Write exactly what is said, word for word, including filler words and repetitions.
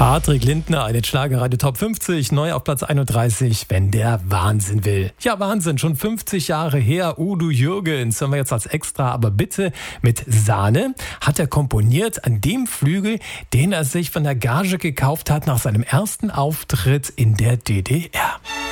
Patrick Lindner, eine Schlagerradio Top fünfzig, neu auf Platz einunddreißig, wenn der Wahnsinn will. Ja, Wahnsinn, schon fünfzig Jahre her. Udo Jürgens haben wir jetzt als Extra, aber bitte mit Sahne, hat er komponiert an dem Flügel, den er sich von der Gage gekauft hat nach seinem ersten Auftritt in der D D R.